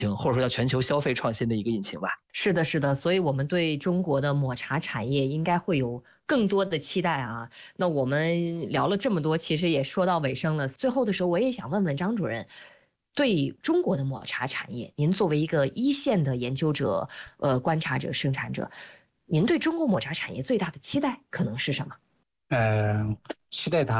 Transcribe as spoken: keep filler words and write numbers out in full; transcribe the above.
或者说叫全球消费创新的一个引擎吧。 是的，是的，所以我们对中国的抹茶产业应该会有更多的期待啊。那我们聊了这么多，其实也说到尾声了。最后的时候，我也想问问张主任，对中国的抹茶产业，您作为一个一线的研究者、呃观察者、生产者，您对中国抹茶产业最大的期待可能是什么？ 嗯、呃，期待它